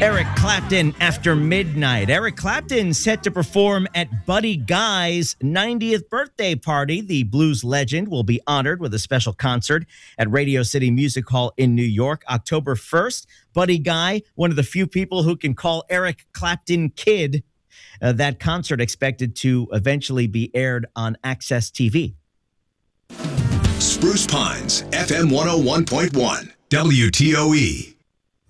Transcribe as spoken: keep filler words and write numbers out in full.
Eric Clapton after midnight. Eric Clapton set to perform at Buddy Guy's ninetieth birthday party. The blues legend will be honored with a special concert at Radio City Music Hall in New York, October first. Buddy Guy, one of the few people who can call Eric Clapton Kid. Uh, that concert expected to eventually be aired on Access T V. Spruce Pines, F M one oh one point one, W T O E.